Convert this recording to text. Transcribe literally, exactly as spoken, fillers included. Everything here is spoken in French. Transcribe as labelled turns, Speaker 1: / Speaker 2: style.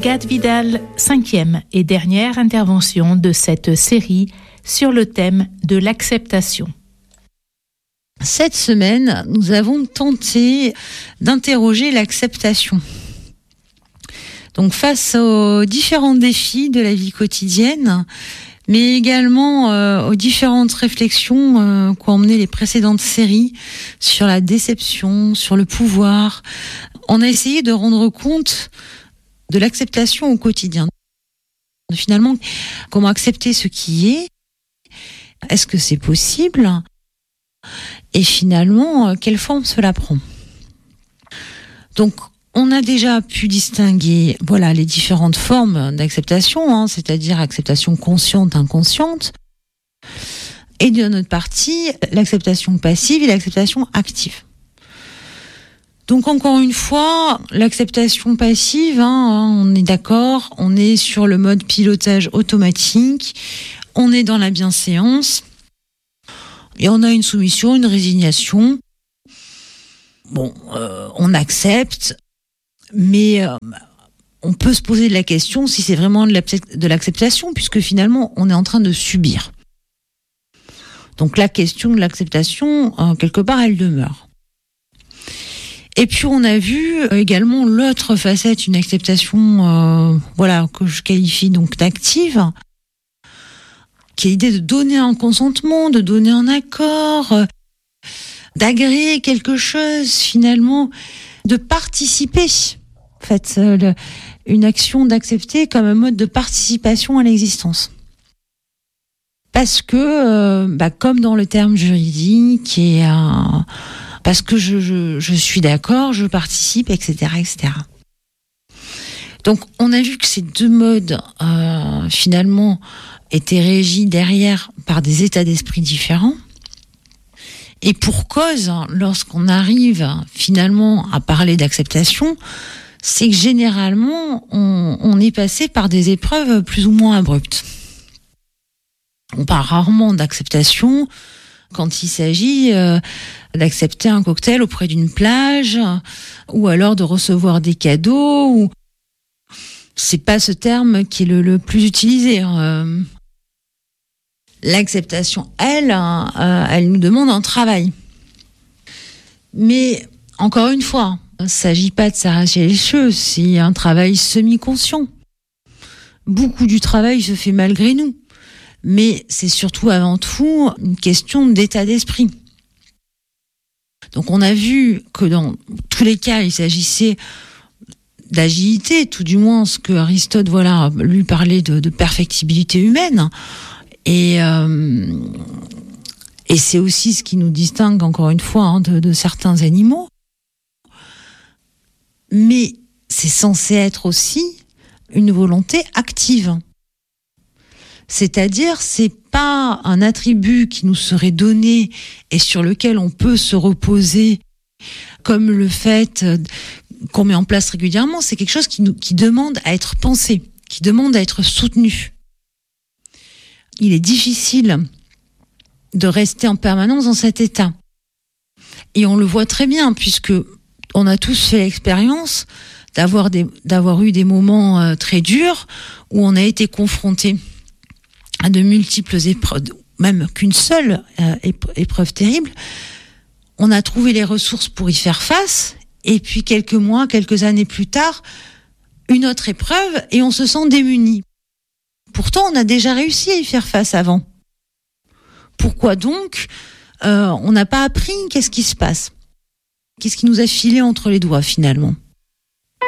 Speaker 1: Agathe Vidal, cinquième et dernière intervention de cette série sur le thème de l'acceptation.
Speaker 2: Cette semaine, nous avons tenté d'interroger l'acceptation. Donc face aux différents défis de la vie quotidienne, mais également euh, aux différentes réflexions euh, qu'ont emmené les précédentes séries sur la déception, sur le pouvoir, on a essayé de rendre compte de l'acceptation au quotidien. Finalement, comment accepter ce qui est ? Est-ce que c'est possible ? Et finalement, quelle forme cela prend ? Donc, on a déjà pu distinguer, voilà, les différentes formes d'acceptation, hein, c'est-à-dire acceptation consciente, inconsciente, et de notre partie, l'acceptation passive et l'acceptation active. Donc encore une fois, l'acceptation passive, hein, on est d'accord, on est sur le mode pilotage automatique, on est dans la bienséance, et on a une soumission, une résignation. Bon, euh, on accepte, mais euh, on peut se poser la question si c'est vraiment de l'acceptation, puisque finalement, on est en train de subir. Donc la question de l'acceptation, euh, quelque part, elle demeure. Et puis on a vu également l'autre facette, une acceptation, euh, voilà, que je qualifie donc d'active, qui est l'idée de donner un consentement, de donner un accord, euh, d'agréer quelque chose finalement, de participer. En fait, euh, le, une action d'accepter comme un mode de participation à l'existence. Parce que, euh, bah, comme dans le terme juridique et euh, parce que je, je, je suis d'accord, je participe, et cetera, et cetera. Donc, on a vu que ces deux modes, euh, finalement, étaient régis derrière par des états d'esprit différents. Et pour cause, lorsqu'on arrive finalement à parler d'acceptation, c'est que généralement, on, on est passé par des épreuves plus ou moins abruptes. On parle rarement d'acceptation quand il s'agit euh, d'accepter un cocktail auprès d'une plage, ou alors de recevoir des cadeaux. Ou... C'est pas ce terme qui est le, le plus utilisé. Euh, l'acceptation, elle, euh, elle nous demande un travail. Mais encore une fois, il ne s'agit pas de s'arracher les cheveux, c'est un travail semi-conscient. Beaucoup du travail se fait malgré nous. Mais c'est surtout avant tout une question d'état d'esprit. Donc on a vu que dans tous les cas, il s'agissait d'agilité, tout du moins ce que Aristote, voilà, lui parlait de, de perfectibilité humaine. Et, euh, et c'est aussi ce qui nous distingue, encore une fois, hein, de, de certains animaux. Mais c'est censé être aussi une volonté active. C'est-à-dire, c'est pas un attribut qui nous serait donné et sur lequel on peut se reposer, comme le fait qu'on met en place régulièrement. C'est quelque chose qui nous, qui demande à être pensé, qui demande à être soutenu. Il est difficile de rester en permanence dans cet état. Et on le voit très bien, puisque on a tous fait l'expérience d'avoir des, d'avoir eu des moments euh, très durs où on a été confronté à de multiples épreuves, même qu'une seule euh, épreuve terrible. On a trouvé les ressources pour y faire face, et puis quelques mois, quelques années plus tard, une autre épreuve, et on se sent démuni. Pourtant, on a déjà réussi à y faire face avant. Pourquoi donc euh, on n'a pas appris? Qu'est-ce qui se passe? Qu'est-ce qui nous a filé entre les doigts finalement?